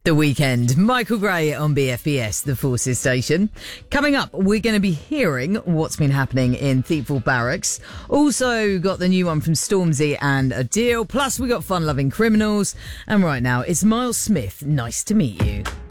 The Weekend. Michael Gray on BFBS, the Forces station. Coming up, we're going to be hearing what's been happening in Thiepval Barracks. Also got the new one from Stormzy and Adele. Plus we got Fun Loving Criminals. And right now, it's Miles Smith. Nice to meet you.